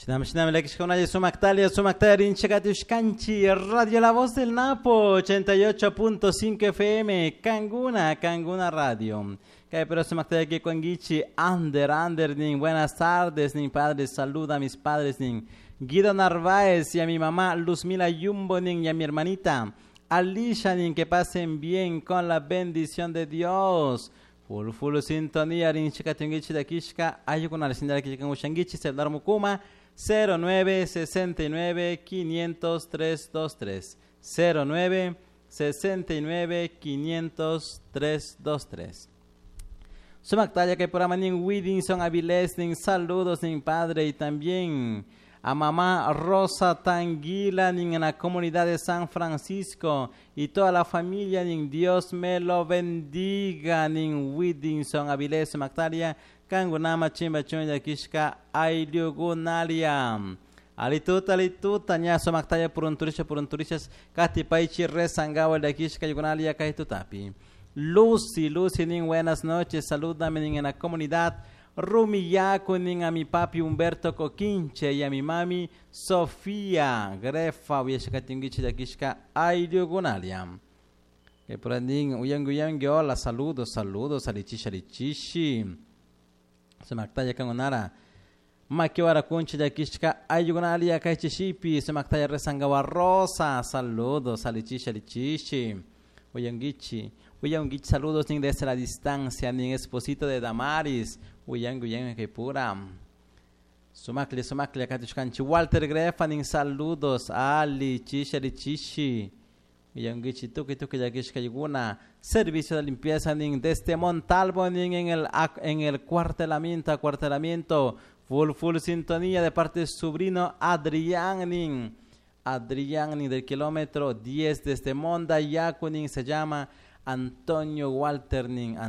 Shinam Lekishkona Sumaktalia Rinchakatushkanchi, Radio La Voz del Napo, 88.5 FM, Kanguna Radio. Pero Sumaktalia que Kwangichi, Ander, nin, buenas tardes, nin padres, saluda a mis padres, nin, Guido Narváez y a mi mamá Luzmila Yumbo, nin, y a mi hermanita Alicia, nin, que pasen bien con la bendición de Dios. Full sintonía, Rinchakatungichi de Kishka, Ayukuna, la señora Kishka Ushangichi, Celular Mukuma. 0969 500 323 0969 500 323. Sumaktaya que por amanin Widinson Avilés, saludos nin padre y también a mamá Rosa Tanguila nin en la comunidad de San Francisco y toda la familia nin Dios me lo bendiga nin Widinson Avilés Sumaktaya Kangunama chimba chunja kishka ayugunalia. Alituta nya somaktaya purunturishas kati paichi resangawa de kishka ayugunalia kaitutapi. Lucy nin buenas noches, salúdame nin en la comunidad. Rumiyaku nin a mi papi Humberto Coquinche y a mi mami Sofía Grefa uyashakatingichi de kishka ayugunalia. Que por anding uyang hola, saludos alichishi. Semaktaya kangonara makiwara kunchi de kishka ayugunalia kaichishipi semaktaya resangawa rosa saludos alichishi uyangichi saludos ning desde la distancia ning esposito de Damaris uyang que pura sumakli katishkanchi Walter Grefa ning saludos alichishi Uyangichi tuki de kishka yuguna servicio de limpieza ning desde Montalvo ning en el cuartelamiento full sintonía de parte de su sobrino Adrián ning del kilómetro 10 desde Monda Yaku ning se llama Antonio Walter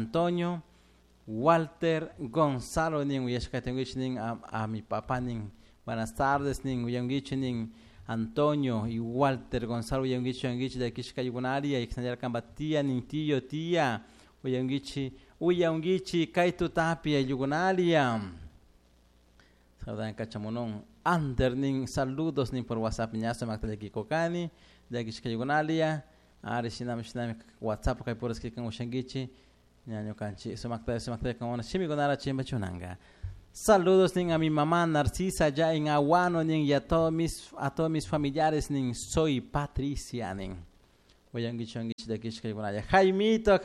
Gonzalo ning uyashkatengichi ning a mi papá ning buenas tardes ning uyangichi ning Antonio y Walter Gonzalo Uyangichi de Kishka Yugunaria y Xanjar Cambatía Nintillo Tía Uyangichi Kaitu Tapia Yugunaria Saludan Cachamonón Ander nin saludos nin por WhatsApp ñaso Magdalena Kikokani de Kishka Yugunaria Ari Shinam WhatsApp Kai por escribir con Uyangichi Ñaño Kanchi so Magdalena con una Chimigonara Chimba Chunanga. Saludos nin a mi mamá Narcisa ya en Aguano nin y a todos mis familiares nin soy Patricia nin. Uyangichi de Kishka Yugunaya. Jaimito.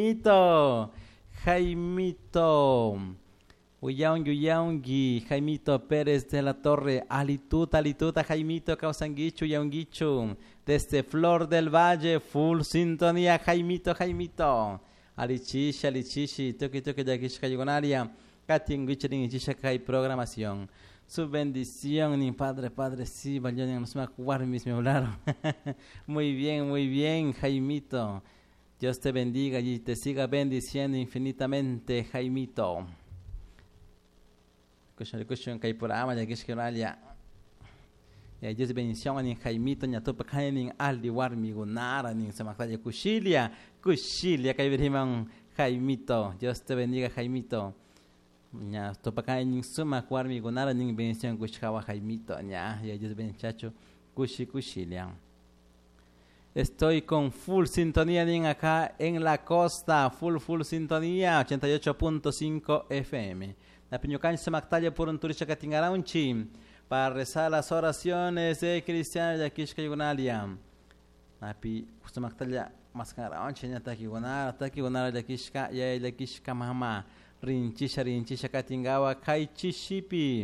Uyangi. Jaimito Pérez de la Torre. Alituta Jaimito Causanguichu Uyangichu. Desde Flor del Valle. Full sintonía Jaimito. Alichishi. Toki de Kishka Yugunaya. Hay programación. Su bendición, ni padre, sí, vayan nos jugar mis me hablaron. Muy bien, Jaimito. Dios te bendiga y te siga bendiciendo infinitamente, Jaimito. Cuestión que hay por ama, ya que es que vaya. Dios bendición en Jaimito, ni a tu pecaje, ni al igual mi gunara, ni se me aclara Cuchilia, que hay Jaimito. Dios te bendiga, Jaimito. Nya topakai ning suma kuar mi gunara ning bendición kushkawa Jaimito nya ya Dios benchacho kushilian. Estoy con full sintonía ning acá en la costa, full sintonía 88.5 FM. La piñocan se mactalla por un turista katingaraunchi para rezar las oraciones de cristianos de Kishka Yugunalia. Napi se mactalla mascaraunchi nya taki gunara de Kishka ya de Kishka mama. Rinchisha katingawa kaichishipi.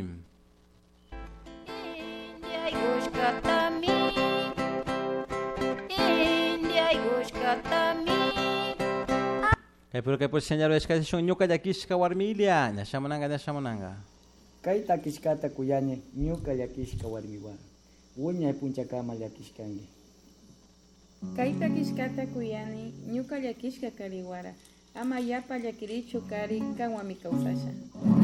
India Gushkatami. Kay por señor escasishon nyuka ya kishka warmilia. Nyashamonanga. Kaita kishkata kuyane nyuka ya kishka warmiwa. Unya punchakama ya kishkangi. Kaita kishkata kuyani nyuka ya kishka kariwara. Ama yapa ya kiricho kari kawami kausasha.